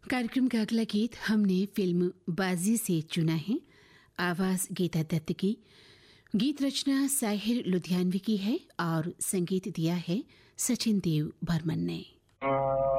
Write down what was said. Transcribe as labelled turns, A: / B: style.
A: कार्यक्रम का अगला गीत हमने फिल्म बाजी से चुना है। आवाज गीता दत्त की, गीत रचना साहिर लुधियानवी की है और संगीत दिया है सचिन देव बर्मन ने।